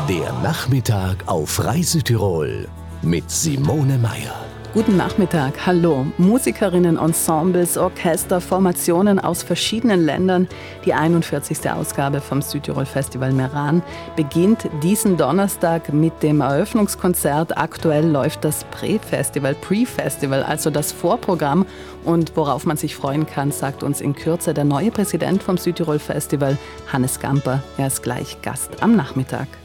Der Nachmittag auf Reise-Tirol mit Simone Meier. Guten Nachmittag, hallo. Musikerinnen, Ensembles, Orchester, Formationen aus verschiedenen Ländern. Die 41. Ausgabe vom Südtirol Festival Meran beginnt diesen Donnerstag mit dem Eröffnungskonzert. Aktuell läuft das Pre-Festival, also das Vorprogramm. Und worauf man sich freuen kann, sagt uns in Kürze der neue Präsident vom Südtirol Festival, Hannes Gamper. Er ist gleich Gast am Nachmittag.